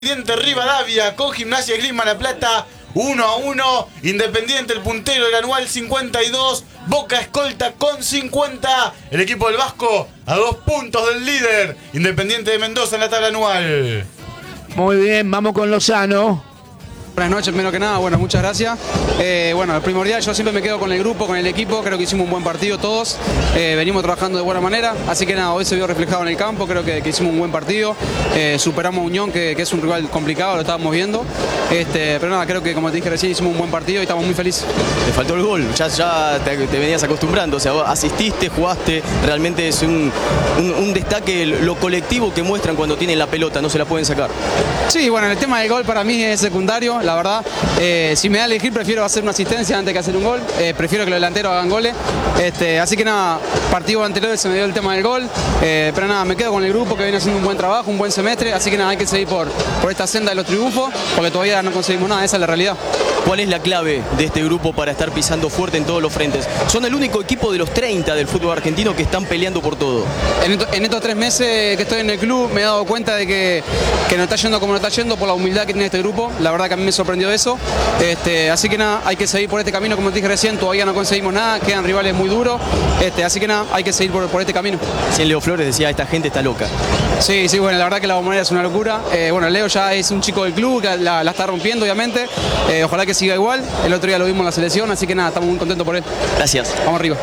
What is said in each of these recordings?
Independiente Rivadavia con Gimnasia de Grima La Plata 1-1. Independiente el puntero del anual 52. Boca escolta con 50. El equipo del Vasco a 2 puntos del líder Independiente de Mendoza en la tabla anual. Muy bien, vamos con Lozano. Buenas noches, primero que nada, bueno, muchas gracias. Bueno, lo primordial, yo siempre me quedo con el grupo, con el equipo, creo que hicimos un buen partido todos, venimos trabajando de buena manera, así que nada, hoy se vio reflejado en el campo, creo que hicimos un buen partido, superamos a Unión, que es un rival complicado, lo estábamos viendo, pero nada, creo que como te dije recién, hicimos un buen partido y estamos muy felices. Te faltó el gol, ya te venías acostumbrando, o sea, vos asististe, jugaste, realmente es un destaque lo colectivo que muestran cuando tienen la pelota, no se la pueden sacar. Sí, bueno, el tema del gol para mí es secundario, la verdad, si me da a elegir prefiero hacer una asistencia antes que hacer un gol, prefiero que los delanteros hagan goles, así que nada, partido anterior se me dio el tema del gol, pero nada, me quedo con el grupo que viene haciendo un buen trabajo, un buen semestre, así que nada, hay que seguir por esta senda de los triunfos, porque todavía no conseguimos nada, esa es la realidad. ¿Cuál es la clave de este grupo para estar pisando fuerte en todos los frentes? Son el único equipo de los 30 del fútbol argentino que están peleando por todo. En estos 3 meses que estoy en el club me he dado cuenta de que no está yendo como no está yendo por la humildad que tiene este grupo, la verdad que a mí me sorprendió eso, así que nada, hay que seguir por este camino, como te dije recién, todavía no conseguimos nada, quedan rivales muy duros, así que nada, hay que seguir por este camino. Si Leo Flores decía, esta gente está loca. Sí, bueno, la verdad que la Bombonera es una locura, bueno, Leo ya es un chico del club, que la está rompiendo obviamente, ojalá que siga igual, el otro día lo vimos en la selección, así que nada, estamos muy contentos por él. Gracias. Vamos arriba.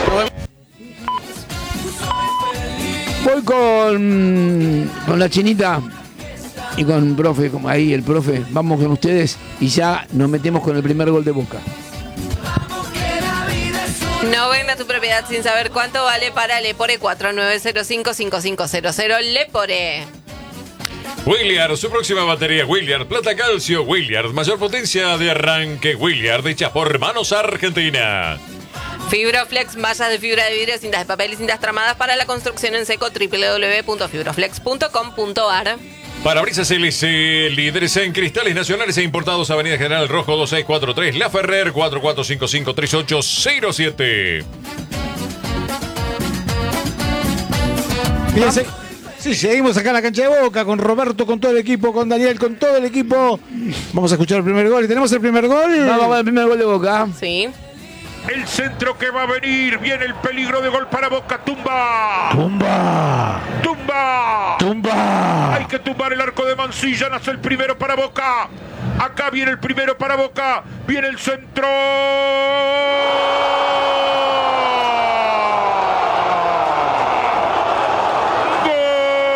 Voy con la chinita y con profe, como ahí el profe, vamos con ustedes y ya nos metemos con el primer gol de Boca. No venda tu propiedad sin saber cuánto vale para Lepore 4905-5500. Lepore. Williard, su próxima batería Williard, plata calcio Williard, mayor potencia de arranque Williard, hecha por Manos Argentina. Fibroflex, mallas de fibra de vidrio, cintas de papel y cintas tramadas para la construcción en seco, www.fibroflex.com.ar. Parabrisas LC, líderes en cristales nacionales e importados, Avenida General Rojo 2643, La Ferrer 4455-3807. Bien, sí, seguimos acá en la cancha de Boca con Roberto, con todo el equipo, con Daniel, con todo el equipo. Vamos a escuchar el primer gol y tenemos el primer gol. Vamos con el primer gol de Boca. Sí. El centro que va a venir, viene el peligro de gol para Boca, tumba. ¡Tumba! ¡Tumba! ¡Tumba! Hay que tumbar el arco de Mancilla, nace el primero para Boca. Acá viene el primero para Boca, viene el centro.